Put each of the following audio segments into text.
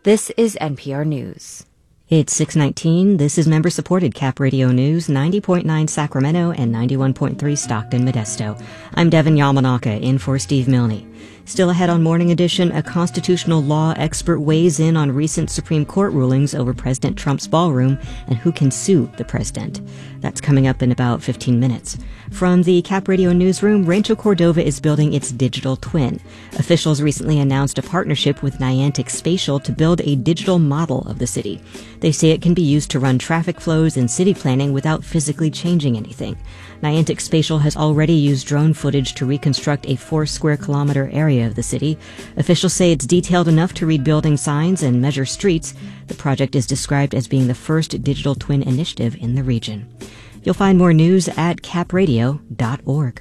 This is NPR News. It's 6:19. This is member-supported Cap Radio News, 90.9 Sacramento and 91.3 Stockton, Modesto. I'm Devin Yamanaka, in for Steve Milne. Still ahead on Morning Edition, a constitutional law expert weighs in on recent Supreme Court rulings over President Trump's ballroom and who can sue the president. That's coming up in about 15 minutes. From the Cap Radio newsroom, Rancho Cordova is building its digital twin. Officials recently announced a partnership with Niantic Spatial to build a digital model of the city. They say it can be used to run traffic flows and city planning without physically changing anything. Niantic Spatial has already used drone footage to reconstruct a 4 square kilometer area of the city. Officials say it's detailed enough to read building signs and measure streets. The project is described as being the first digital twin initiative in the region. You'll find more news at capradio.org.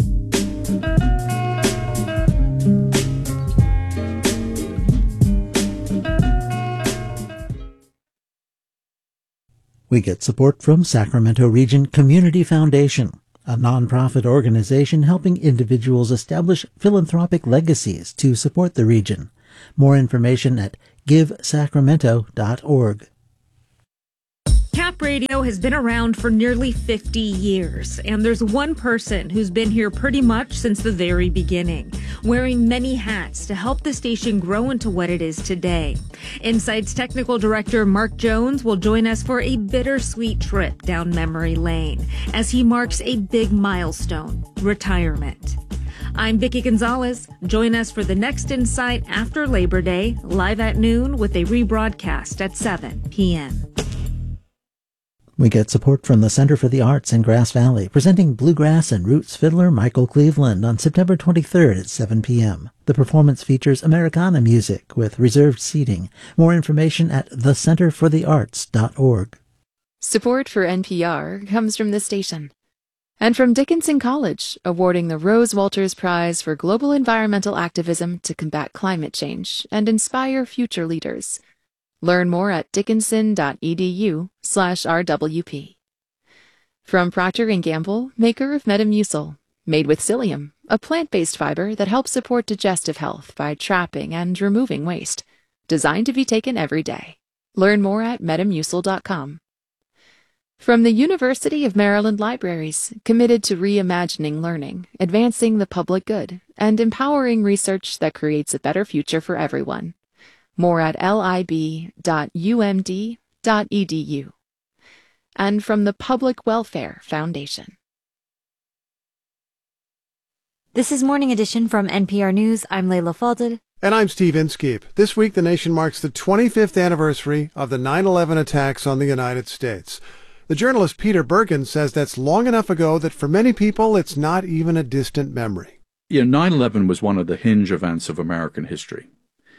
We get support from Sacramento Region Community Foundation, a nonprofit organization helping individuals establish philanthropic legacies to support the region. More information at givesacramento.org. Cap Radio has been around for nearly 50 years, and there's one person who's been here pretty much since the very beginning, wearing many hats to help the station grow into what it is today. Inside's technical director Mark Jones will join us for a bittersweet trip down memory lane as he marks a big milestone, retirement. I'm Vicki Gonzalez. Join us for the next Insight after Labor Day, live at noon with a rebroadcast at 7 p.m. We get support from the Center for the Arts in Grass Valley, presenting bluegrass and roots fiddler Michael Cleveland on September 23rd at 7 p.m. The performance features Americana music with reserved seating. More information at thecenterforthearts.org. Support for NPR comes from this station. And from Dickinson College, awarding the Rose Walters Prize for Global Environmental Activism to combat climate change and inspire future leaders. Learn more at dickinson.edu/RWP. From Procter & Gamble, maker of Metamucil, made with psyllium, a plant-based fiber that helps support digestive health by trapping and removing waste. Designed to be taken every day. Learn more at metamucil.com. From the University of Maryland Libraries, committed to reimagining learning, advancing the public good, and empowering research that creates a better future for everyone. More at lib.umd.edu. And from the Public Welfare Foundation. This is Morning Edition from NPR News. I'm Leila Fadel. And I'm Steve Inskeep. This week, the nation marks the 25th anniversary of the 9/11 attacks on the United States. The journalist Peter Bergen says that's long enough ago that for many people, it's not even a distant memory. 9/11 was one of the hinge events of American history.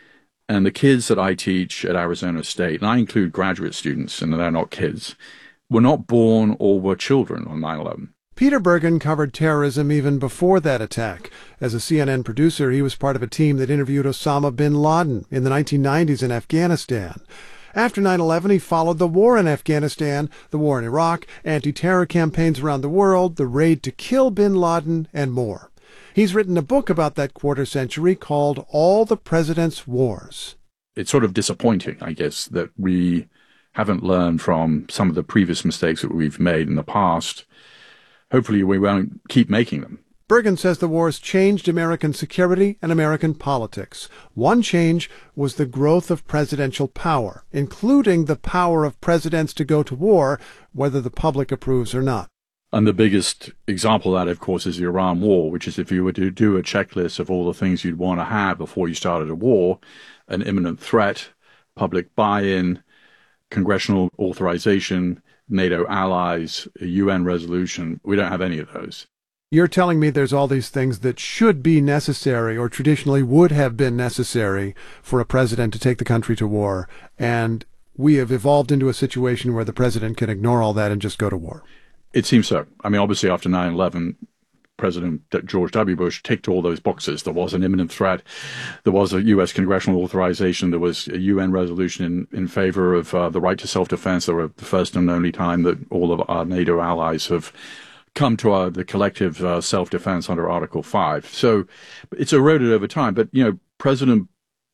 And the kids that I teach at Arizona State, and I include graduate students, and they're not kids, were not born or were children on 9/11. Peter Bergen covered terrorism even before that attack. As a CNN producer, he was part of a team that interviewed Osama bin Laden in the 1990s in Afghanistan. After 9/11, he followed the war in Afghanistan, the war in Iraq, anti-terror campaigns around the world, the raid to kill bin Laden, and more. He's written a book about that quarter century called All the President's Wars. It's sort of disappointing, I guess, that we haven't learned from some of the previous mistakes that we've made in the past. Hopefully we won't keep making them. Bergen says the wars changed American security and American politics. One change was the growth of presidential power, including the power of presidents to go to war, whether the public approves or not. And the biggest example of that, of course, is the Iran war, which is if you were to do a checklist of all the things you'd want to have before you started a war, an imminent threat, public buy-in, congressional authorization, NATO allies, a UN resolution, we don't have any of those. You're telling me there's all these things that should be necessary or traditionally would have been necessary for a president to take the country to war, and we have evolved into a situation where the president can ignore all that and just go to war. It seems so. I mean, obviously after 9/11, President George W. Bush ticked all those boxes. There was an imminent threat. There was a U.S. congressional authorization. There was a UN resolution in favor of the right to self-defense. There were the first and only time that all of our NATO allies have come to the collective self-defense under Article 5. So it's eroded over time. But, President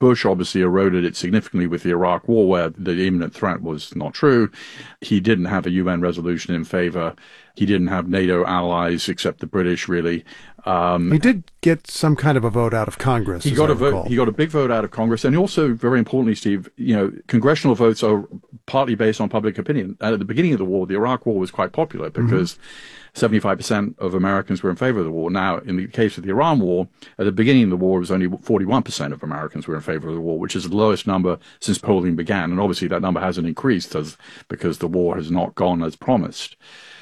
Bush obviously eroded it significantly with the Iraq War, where the imminent threat was not true. He didn't have a UN resolution in favor. He didn't have NATO allies except the British, really. He did get some kind of a vote out of Congress. He got a vote. He got a big vote out of Congress, and also, very importantly, Steve, congressional votes are partly based on public opinion. And at the beginning of the war, the Iraq War was quite popular because 75% of Americans were in favor of the war. Now, in the case of the Iran War, at the beginning of the war, it was only 41% of Americans were in favor of the war, which is the lowest number since polling began. And obviously, that number hasn't increased because the war has not gone as promised.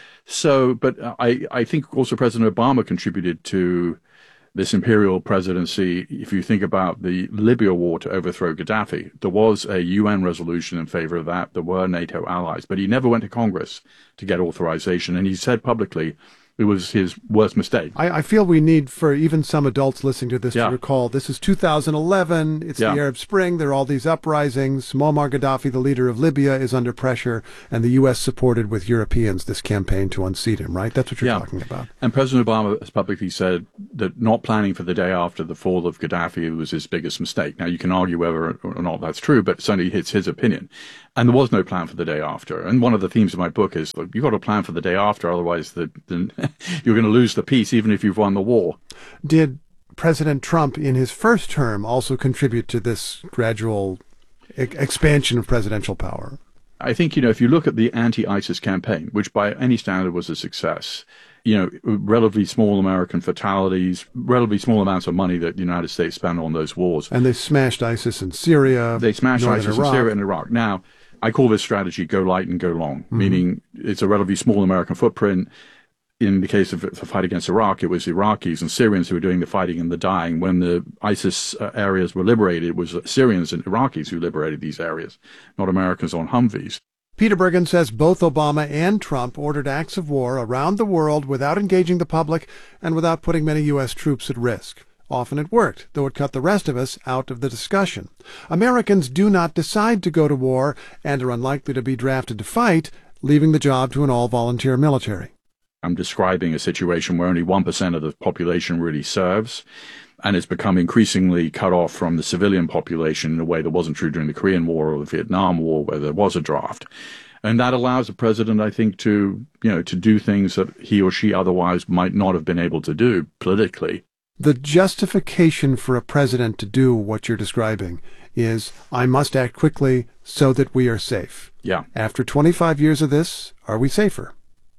So, but I think also President Obama contributed to this imperial presidency. If you think about the Libya war to overthrow Gaddafi, there was a UN resolution in favor of that. There were NATO allies, but he never went to Congress to get authorization. And he said publicly it was his worst mistake. I feel we need, for even some adults listening to this, to recall this is 2011. It's the Arab Spring. There are all these uprisings. Muammar Gaddafi, the leader of Libya, is under pressure, and the U.S. supported with Europeans this campaign to unseat him, right? That's what you're talking about. And President Obama has publicly said that not planning for the day after the fall of Gaddafi was his biggest mistake. Now, you can argue whether or not that's true, but certainly it's his opinion. And there was no plan for the day after. And one of the themes of my book is, look, you've got to plan for the day after, otherwise you're going to lose the peace even if you've won the war. Did President Trump in his first term also contribute to this gradual expansion of presidential power? I think, if you look at the anti-ISIS campaign, which by any standard was a success, relatively small American fatalities, relatively small amounts of money that the United States spent on those wars. And they smashed ISIS in Syria. They smashed ISIS in Syria and Iraq. Now, I call this strategy go light and go long, meaning it's a relatively small American footprint. In the case of the fight against Iraq, it was Iraqis and Syrians who were doing the fighting and the dying. When the ISIS areas were liberated, it was Syrians and Iraqis who liberated these areas, not Americans on Humvees. Peter Bergen says both Obama and Trump ordered acts of war around the world without engaging the public and without putting many U.S. troops at risk. Often it worked, though it cut the rest of us out of the discussion. Americans do not decide to go to war and are unlikely to be drafted to fight, leaving the job to an all-volunteer military. I'm describing a situation where only 1% of the population really serves, and it's become increasingly cut off from the civilian population in a way that wasn't true during the Korean War or the Vietnam War, where there was a draft. And that allows the president, I think, to do things that he or she otherwise might not have been able to do politically. The justification for a president to do what you're describing is, I must act quickly so that we are safe. Yeah. After 25 years of this, are we safer?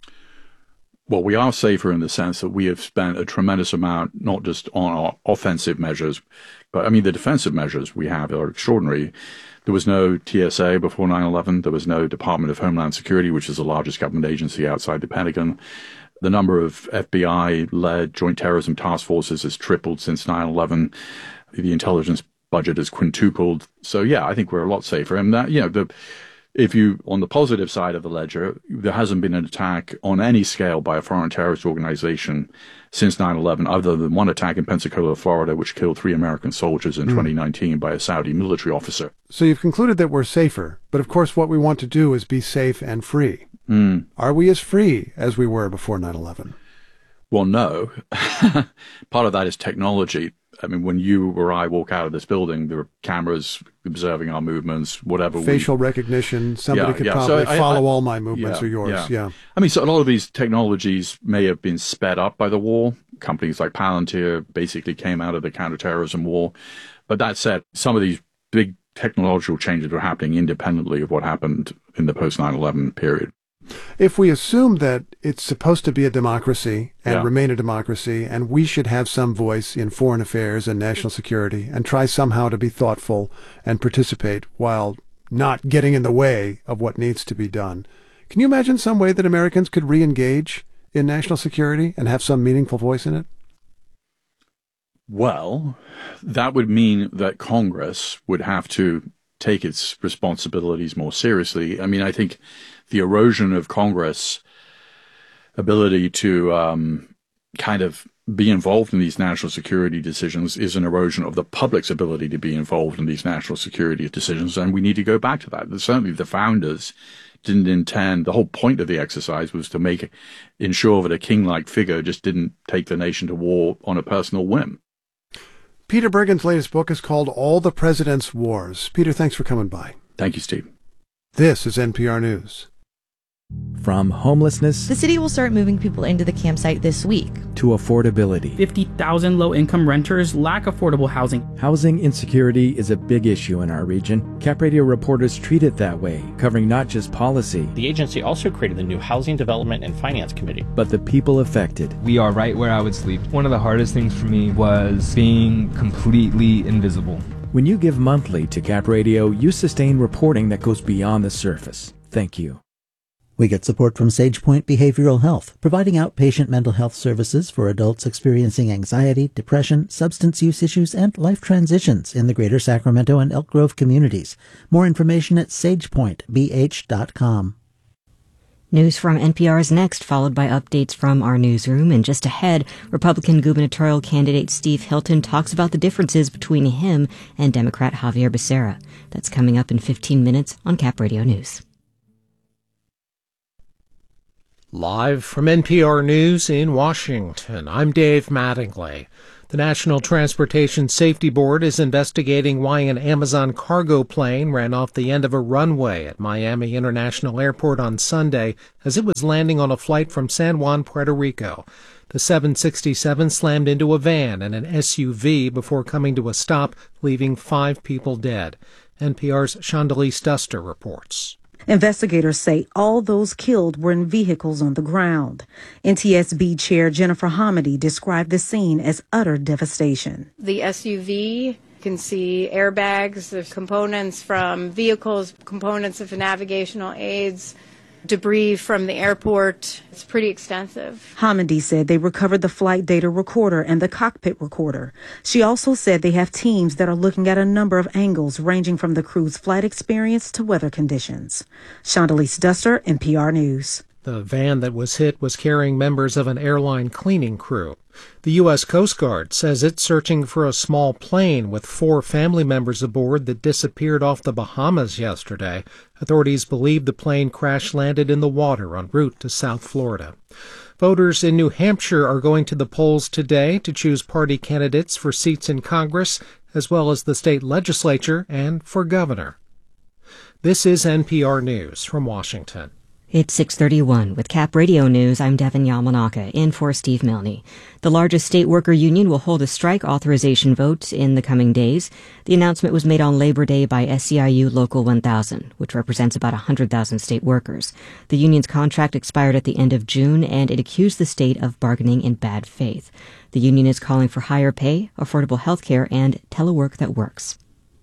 Well, we are safer in the sense that we have spent a tremendous amount, not just on our offensive measures, but the defensive measures we have are extraordinary. There was no TSA before 9/11. There was no Department of Homeland Security, which is the largest government agency outside the Pentagon. The number of FBI-led joint terrorism task forces has tripled since 9/11. The intelligence budget has quintupled. So, I think we're a lot safer. And that, if you, on the positive side of the ledger, there hasn't been an attack on any scale by a foreign terrorist organization since 9/11, other than one attack in Pensacola, Florida, which killed 3 American soldiers in 2019 by a Saudi military officer. So you've concluded that we're safer, but of course what we want to do is be safe and free. Are we as free as we were before 9/11? Well, no. Part of that is technology. When you or I walk out of this building, there are cameras observing our movements, whatever. Facial recognition. Somebody could probably follow all my movements or yours. Yeah. So a lot of these technologies may have been sped up by the war. Companies like Palantir basically came out of the counterterrorism war. But that said, some of these big technological changes were happening independently of what happened in the post-9/11 period. If we assume that it's supposed to be a democracy and remain a democracy, and we should have some voice in foreign affairs and national security and try somehow to be thoughtful and participate while not getting in the way of what needs to be done, can you imagine some way that Americans could re-engage in national security and have some meaningful voice in it? Well, that would mean that Congress would have to take its responsibilities more seriously. I think the erosion of Congress' ability to kind of be involved in these national security decisions is an erosion of the public's ability to be involved in these national security decisions, and we need to go back to that. Certainly the founders didn't intend, the whole point of the exercise was to ensure that a king-like figure just didn't take the nation to war on a personal whim. Peter Bergen's latest book is called All the President's Wars. Peter, thanks for coming by. Thank you, Steve. This is NPR News. From homelessness The city will start moving people into the campsite this week. to affordability. 50,000 low-income renters lack affordable housing. Housing insecurity is a big issue in our region. Cap Radio reporters treat it that way, covering not just policy, The agency also created the new Housing Development and Finance Committee. but the people affected. We are right where I would sleep. One of the hardest things for me was being completely invisible. When you give monthly to Cap Radio, you sustain reporting that goes beyond the surface. Thank you. We get support from SagePoint Behavioral Health, providing outpatient mental health services for adults experiencing anxiety, depression, substance use issues, and life transitions in the greater Sacramento and Elk Grove communities. More information at sagepointbh.com. News from NPR is next, followed by updates from our newsroom. And just ahead, Republican gubernatorial candidate Steve Hilton talks about the differences between him and Democrat Xavier Becerra. That's coming up in 15 minutes on Cap Radio News. Live from NPR News in Washington, I'm Dave Mattingly. The National Transportation Safety Board is investigating why an Amazon cargo plane ran off the end of a runway at Miami International Airport on Sunday as it was landing on a flight from San Juan, Puerto Rico. The 767 slammed into a van and an SUV before coming to a stop, leaving 5 people dead. NPR's Chandalise Duster reports. Investigators say all those killed were in vehicles on the ground. NTSB Chair Jennifer Hamady described the scene as utter devastation. The SUV can see airbags, there's components from vehicles, components of navigational aids, debris from the airport. It's pretty extensive. Hamady said they recovered the flight data recorder and the cockpit recorder. She also said they have teams that are looking at a number of angles ranging from the crew's flight experience to weather conditions. Chandalise Duster, NPR News. The van that was hit was carrying members of an airline cleaning crew. The U.S. Coast Guard says it's searching for a small plane with 4 family members aboard that disappeared off the Bahamas yesterday. Authorities believe the plane crash-landed in the water en route to South Florida. Voters in New Hampshire are going to the polls today to choose party candidates for seats in Congress, as well as the state legislature and for governor. This is NPR News from Washington. It's 6:31. With Cap Radio News, I'm Devin Yamanaka, in for Steve Milne. The largest state worker union will hold a strike authorization vote in the coming days. The announcement was made on Labor Day by SEIU Local 1000, which represents about 100,000 state workers. The union's contract expired at the end of June, and it accused the state of bargaining in bad faith. The union is calling for higher pay, affordable health care, and telework that works.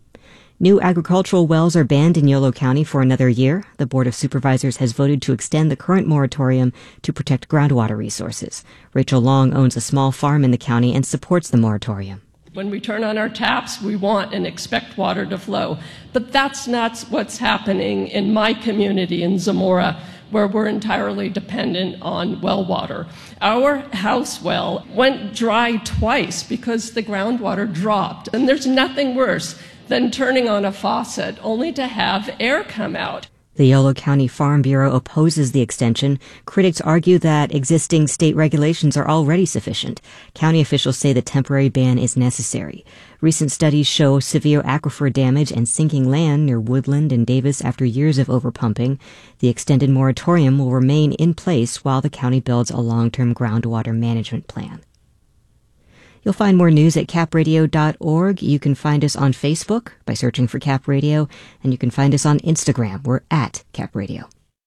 New agricultural wells are banned in Yolo County for another year. The Board of Supervisors has voted to extend the current moratorium to protect groundwater resources. Rachel Long owns a small farm in the county and supports the moratorium. When we turn on our taps, we want and expect water to flow. But that's not what's happening in my community in Zamora, where we're entirely dependent on well water. Our house well went dry twice because the groundwater dropped. And there's nothing worse than turning on a faucet only to have air come out. The Yolo County Farm Bureau opposes the extension. Critics argue that existing state regulations are already sufficient. County officials say the temporary ban is necessary. Recent studies show severe aquifer damage and sinking land near Woodland and Davis after years of overpumping. The extended moratorium will remain in place while the county builds a long-term groundwater management plan. You'll find more news at capradio.org. You can find us on Facebook by searching for Cap Radio, and you can find us on Instagram. We're at Cap Radio.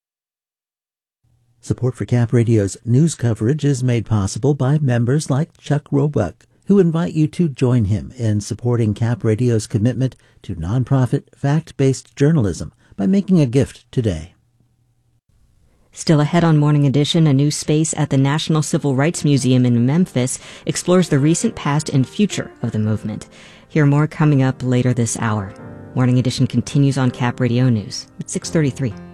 Support for Cap Radio's news coverage is made possible by members like Chuck Roebuck, who invite you to join him in supporting Cap Radio's commitment to nonprofit, fact-based journalism by making a gift today. Still ahead on Morning Edition, a new space at the National Civil Rights Museum in Memphis explores the recent past and future of the movement. Hear more coming up later this hour. Morning Edition continues on Cap Radio News at 6:33.